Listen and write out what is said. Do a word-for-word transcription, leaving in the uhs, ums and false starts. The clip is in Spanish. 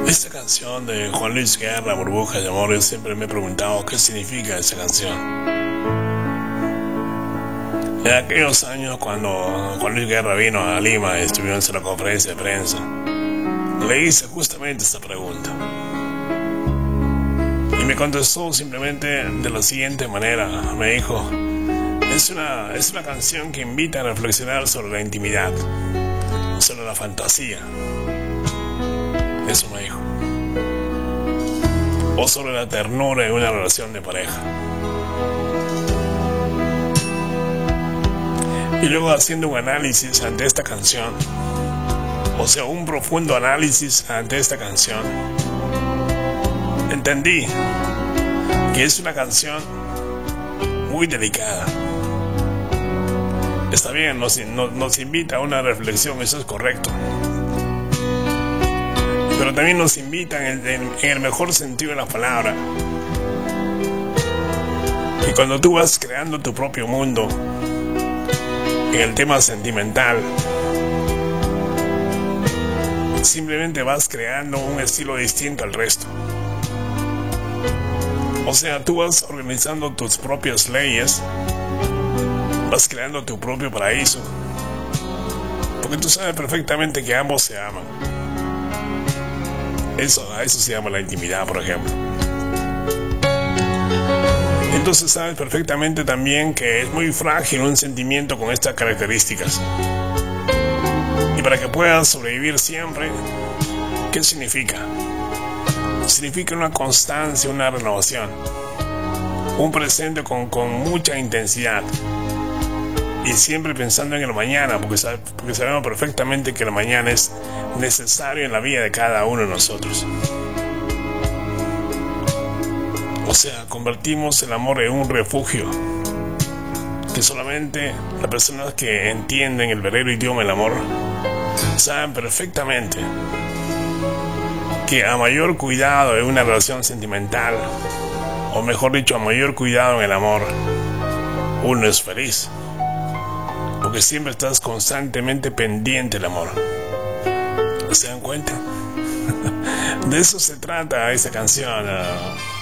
Esta canción de Juan Luis Guerra, Burbujas de Amor, yo siempre me he preguntado qué significa esa canción. En aquellos años cuando Juan Luis Guerra vino a Lima y estuvimos en la conferencia de prensa, le hice justamente esta pregunta. Y me contestó simplemente de la siguiente manera. Me dijo, es una, es una canción que invita a reflexionar sobre la intimidad, sobre la fantasía. Eso me dijo. O sobre la ternura en una relación de pareja. Y luego haciendo un análisis ante esta canción, o sea, un profundo análisis ante esta canción, entendí que es una canción muy delicada. Está bien, nos, nos, nos invita a una reflexión, eso es correcto. Pero también nos invita en el, en, en el mejor sentido de la palabra. Y cuando tú vas creando tu propio mundo en el tema sentimental, simplemente vas creando un estilo distinto al resto. O sea, tú vas organizando tus propias leyes, vas creando tu propio paraíso, porque tú sabes perfectamente que ambos se aman. Eso, a eso se llama la intimidad, por ejemplo. Entonces sabes perfectamente también que es muy frágil un sentimiento con estas características. Y para que puedas sobrevivir siempre, ¿qué significa? Significa una constancia, una renovación, un presente con, con mucha intensidad. Y siempre pensando en el mañana, porque, sabe, porque sabemos perfectamente que el mañana es necesario en la vida de cada uno de nosotros. O sea, convertimos el amor en un refugio que solamente las personas que entienden el verdadero idioma del amor saben perfectamente que a mayor cuidado en una relación sentimental, o mejor dicho, a mayor cuidado en el amor, uno es feliz. Porque siempre estás constantemente pendiente del amor. ¿Se dan cuenta? De eso se trata esa canción. Uh,